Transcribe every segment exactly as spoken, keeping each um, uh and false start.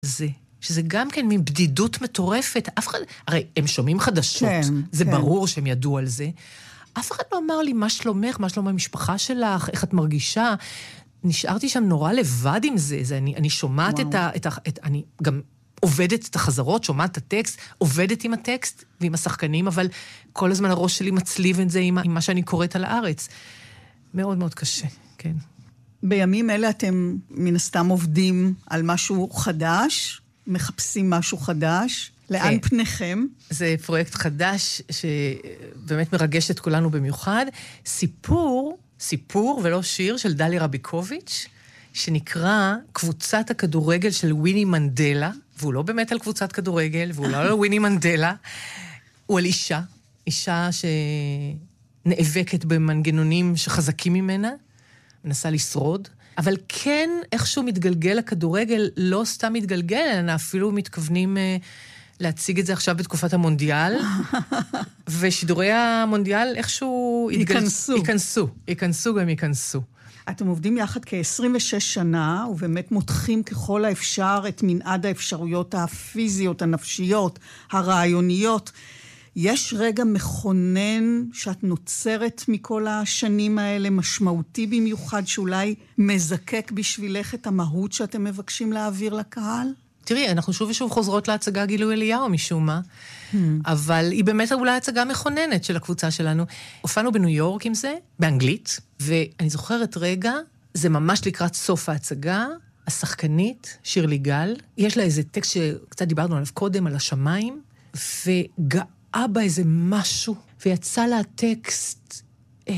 זה, שזה גם כן מין בדידות מטורפת, אף אחד, הרי הם שומעים חדשות, כן, זה כן. ברור שהם ידעו על זה, אף אחד לא אמר לי, מה שלומך, מה שלום המשפחה שלך, איך את מרגישה, נשארתי שם נורא לבד עם זה, זה אני, אני שומעת את ה, את ה, את, אני גם עובדת את החזרות, שומעת את הטקסט, עובדת עם הטקסט ועם השחקנים, אבל כל הזמן הראש שלי מצליב את זה עם, עם מה שאני קוראת על הארץ. מאוד מאוד קשה, כן. בימים אלה אתם מן הסתם עובדים על משהו חדש, מחפשים משהו חדש. לאן כן. פניכם? זה פרויקט חדש שבאמת מרגש את כולנו במיוחד. סיפור, סיפור ולא שיר של דלי רביקוביץ', שנקרא קבוצת הכדורגל של וויני מנדלה, והוא לא באמת על קבוצת כדורגל, והוא לא על וויני מנדלה, הוא על אישה, אישה שנאבקת במנגנונים שחזקים ממנה, מנסה לשרוד, אבל כן איכשהו מתגלגל הכדורגל, לא סתם מתגלגל, אלא אפילו מתכוונים להציג את זה עכשיו בתקופת המונדיאל, ושידורי המונדיאל איכשהו ייכנסו. ייכנסו, ייכנסו גם ייכנסו. אתם עובדים יחד כ-עשרים ושש שנה, ובאמת מותחים ככל האפשר את מנעד האפשרויות הפיזיות, הנפשיות, הרעיוניות. יש רגע מכונן שאת נוצרת מכל השנים האלה, משמעותי במיוחד, שאולי מזקק בשבילך את המהות שאתם מבקשים להעביר לקהל? תראי, אנחנו שוב ושוב חוזרות להצגה גילוי אליהו משום מה, hmm. אבל היא באמת אולי הצגה מכוננת של הקבוצה שלנו. הופענו בניו יורק עם זה, באנגלית, ואני זוכרת רגע, זה ממש לקראת סוף ההצגה, השחקנית, שירלי גל, יש לה איזה טקסט שקצת דיברנו עליו קודם, על השמיים, וגאה בה איזה משהו, ויצא לה טקסט אה,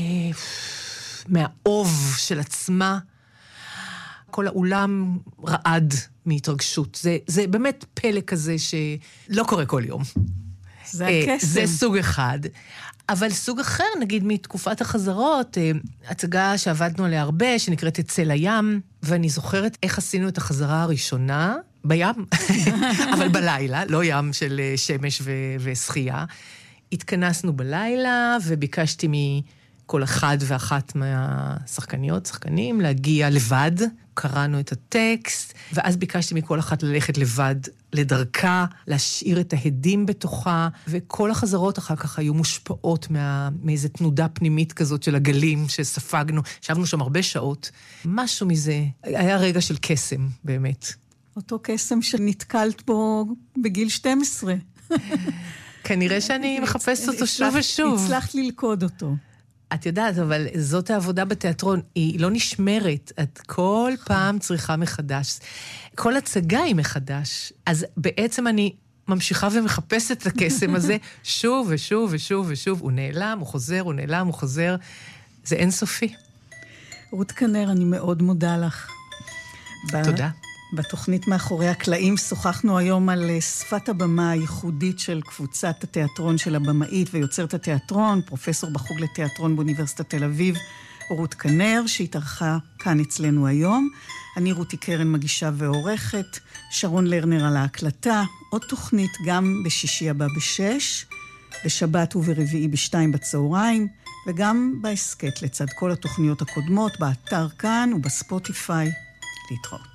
מהאוב של עצמה, כל האולם רעד מהתרגשות. זה, זה באמת פלא כזה שלא קורה כל יום. זה הקסם. זה סוג אחד. אבל סוג אחר, נגיד מתקופת החזרות, הצגה שעבדנו עליה הרבה, שנקראת אצל הים, ואני זוכרת איך עשינו את החזרה הראשונה, בים, אבל בלילה, לא ים של שמש ו- ושחייה. התכנסנו בלילה, וביקשתי מכל אחד ואחת מהשחקניות, שחקנים, להגיע לבד, קראנו את הטקסט, ואז ביקשתי מכל אחת ללכת לבד לדרכה, להשאיר את ההדים בתוכה, וכל החזרות אחר כך היו מושפעות מה, מאיזו תנודה פנימית כזאת של הגלים שספגנו, ישבנו שם הרבה שעות. משהו מזה, היה רגע של קסם, באמת. אותו קסם שנתקלת בו בגיל שתים עשרה. כנראה שאני מחפשת אותו שוב ושוב. הצלחת ללכוד אותו. את יודעת, אבל זאת העבודה בתיאטרון, היא לא נשמרת, את כל פעם צריכה מחדש. כל הצגה היא מחדש, אז בעצם אני ממשיכה ומחפשת את הקסם הזה, שוב ושוב ושוב ושוב, הוא נעלם, הוא חוזר, הוא נעלם, הוא חוזר, זה אינסופי. רות כנר, אני מאוד מודה לך. תודה. בתוכנית מאחורי הקלעים שוחחנו היום על שפת הבמה הייחודית של קבוצת התיאטרון של הבמאית ויוצרת התיאטרון, פרופסור בחוג לתיאטרון באוניברסיטת תל אביב, רות כנר, שהתארחה כאן אצלנו היום. אני רותי קרן מגישה ועורכת, שרון לרנר על ההקלטה, עוד תוכנית גם בשישי הבא בשש, בשבת וברביעי בשתיים בצהריים, וגם בעסקת לצד כל התוכניות הקודמות, באתר כאן ובספוטיפיי. להתראות.